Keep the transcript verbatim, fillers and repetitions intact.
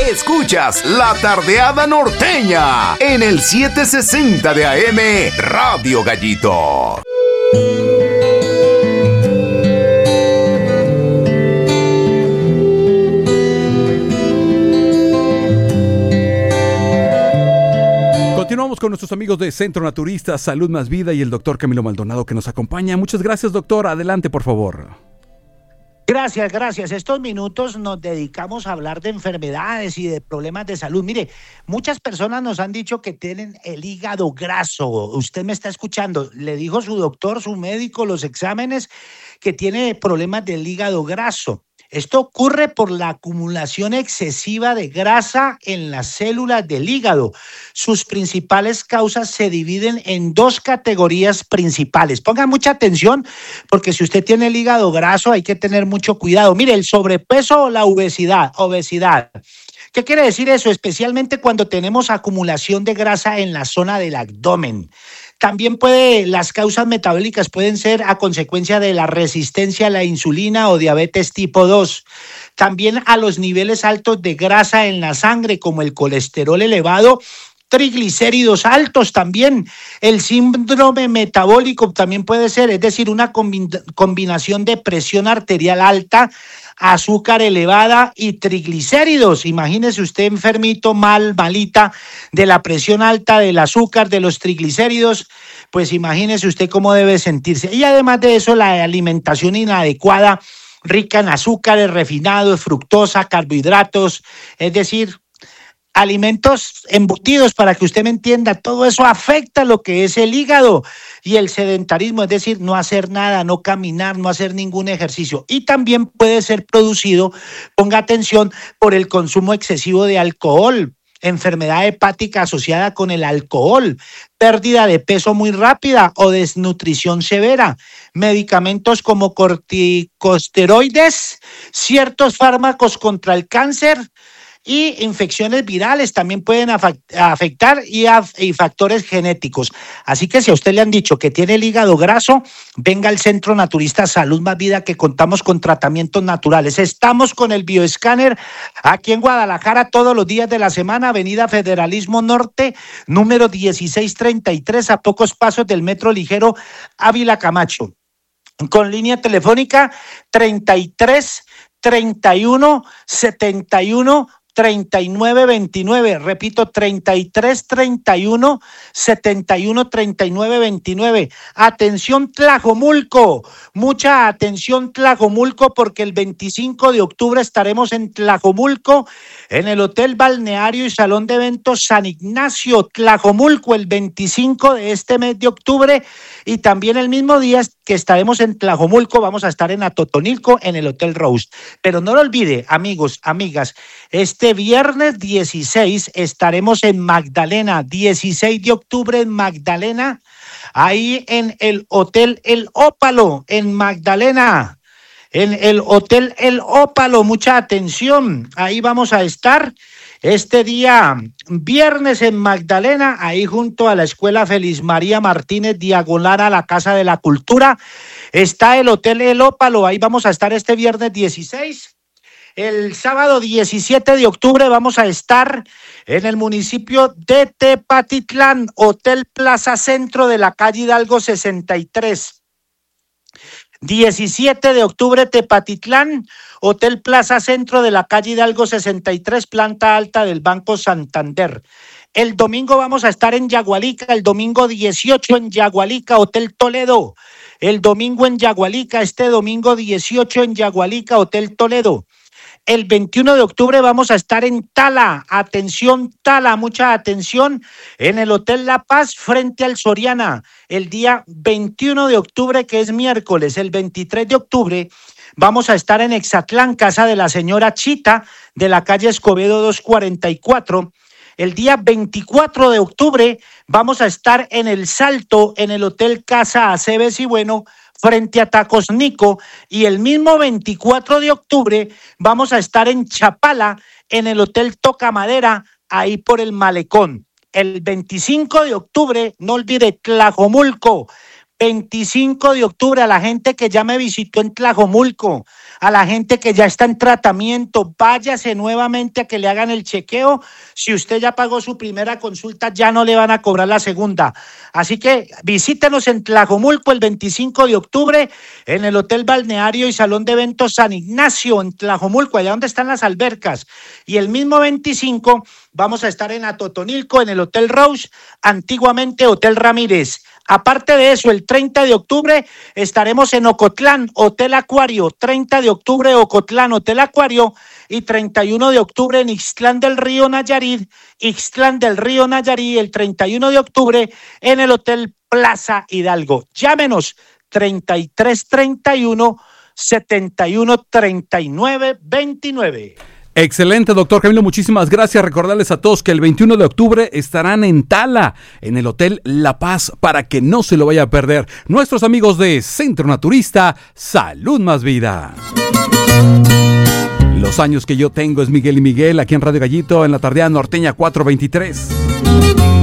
Escuchas La Tardeada Norteña en el setecientos sesenta de A M Radio Gallito. Continuamos con nuestros amigos de Centro Naturista, Salud Más Vida y el doctor Camilo Maldonado que nos acompaña. Muchas gracias, doctor. Adelante, por favor. Gracias, gracias. Estos minutos nos dedicamos a hablar de enfermedades y de problemas de salud. Mire, muchas personas nos han dicho que tienen el hígado graso. Usted me está escuchando. Le dijo su doctor, su médico, los exámenes, que tiene problemas del hígado graso. Esto ocurre por la acumulación excesiva de grasa en las células del hígado. Sus principales causas se dividen en dos categorías principales. Pongan mucha atención porque si usted tiene el hígado graso hay que tener mucho cuidado. Mire, el sobrepeso o la obesidad. Obesidad. ¿Qué quiere decir eso? Especialmente cuando tenemos acumulación de grasa en la zona del abdomen. También puede, las causas metabólicas pueden ser a consecuencia de la resistencia a la insulina o diabetes tipo dos. También a los niveles altos de grasa en la sangre, como el colesterol elevado, triglicéridos altos también. El síndrome metabólico también puede ser, es decir, una combi- combinación de presión arterial alta, azúcar elevada y triglicéridos. Imagínese usted enfermito, mal, malita, de la presión alta, del azúcar, de los triglicéridos, pues imagínese usted cómo debe sentirse. Y además de eso, la alimentación inadecuada, rica en azúcares refinados, fructosa, carbohidratos, es decir, alimentos embutidos, para que usted me entienda, todo eso afecta lo que es el hígado y el sedentarismo, es decir, no hacer nada, no caminar, no hacer ningún ejercicio. Y también puede ser producido, ponga atención, por el consumo excesivo de alcohol, enfermedad hepática asociada con el alcohol, pérdida de peso muy rápida o desnutrición severa, medicamentos como corticosteroides, ciertos fármacos contra el cáncer, y infecciones virales también pueden afectar y, y factores genéticos. Así que si a usted le han dicho que tiene el hígado graso, venga al Centro Naturista Salud Más Vida, que contamos con tratamientos naturales. Estamos con el bioescáner aquí en Guadalajara todos los días de la semana, Avenida Federalismo Norte, número dieciséis treinta y tres, a pocos pasos del Metro Ligero Ávila Camacho. Con línea telefónica treinta y tres, treinta y uno, setenta y uno, treinta y nueve veintinueve, repito, treinta y tres, treinta y uno, setenta y uno, treinta y nueve veintinueve. Atención Tlajomulco, mucha atención Tlajomulco, porque el veinticinco de octubre estaremos en Tlajomulco, en el Hotel Balneario y Salón de Eventos San Ignacio, Tlajomulco, el veinticinco de este mes de octubre, y también el mismo día que estaremos en Tlajomulco, vamos a estar en Atotonilco, en el Hotel Rose. Pero no lo olvide, amigos, amigas, este viernes dieciséis estaremos en Magdalena, dieciséis de octubre en Magdalena, ahí en el Hotel El Ópalo, en Magdalena, en el Hotel El Ópalo, mucha atención, ahí vamos a estar este día viernes en Magdalena, ahí junto a la Escuela Feliz María Martínez, diagonal a la Casa de la Cultura, está el Hotel El Ópalo, ahí vamos a estar este viernes dieciséis. El sábado diecisiete de octubre vamos a estar en el municipio de Tepatitlán, Hotel Plaza Centro de la calle Hidalgo sesenta y tres. diecisiete de octubre, Tepatitlán, Hotel Plaza Centro de la calle Hidalgo sesenta y tres, planta alta del Banco Santander. El domingo vamos a estar en Yagualica, el domingo dieciocho en Yagualica, Hotel Toledo. El domingo en Yagualica, este domingo dieciocho en Yagualica, Hotel Toledo. El veintiuno de octubre vamos a estar en Tala, atención Tala, mucha atención, en el Hotel La Paz frente al Soriana, el día veintiuno de octubre, que es miércoles. El veintitrés de octubre vamos a estar en Exatlán, casa de la señora Chita, de la calle Escobedo doscientos cuarenta y cuatro. El día veinticuatro de octubre vamos a estar en El Salto, en el Hotel Casa Aceves y Bueno, frente a Tacos Nico, y el mismo veinticuatro de octubre vamos a estar en Chapala, en el Hotel Toca Madera, ahí por el Malecón. El veinticinco de octubre, no olvide, Tlajomulco, veinticinco de octubre, a la gente que ya me visitó en Tlajomulco, a la gente que ya está en tratamiento, váyase nuevamente a que le hagan el chequeo. Si usted ya pagó su primera consulta, ya no le van a cobrar la segunda. Así que visítenos en Tlajomulco el veinticinco de octubre en el Hotel Balneario y Salón de Eventos San Ignacio en Tlajomulco, allá donde están las albercas. Y el mismo veinticinco vamos a estar en Atotonilco en el Hotel Rose, antiguamente Hotel Ramírez. Aparte de eso, el treinta de octubre estaremos en Ocotlán, Hotel Acuario, treinta de octubre Ocotlán, Hotel Acuario, y treinta y uno de octubre en Ixtlán del Río Nayarit, Ixtlán del Río Nayarit, el treinta y uno de octubre en el Hotel Plaza Hidalgo. Llámenos treinta y tres treinta y uno, setenta y uno treinta y nueve veintinueve. Excelente, doctor Camilo, muchísimas gracias. Recordarles a todos que el veintiuno de octubre estarán en Tala, en el Hotel La Paz, para que no se lo vaya a perder. Nuestros amigos de Centro Naturista, Salud Más Vida. Los años que yo tengo es Miguel y Miguel, aquí en Radio Gallito, en la tardeada norteña cuatrocientos veintitrés.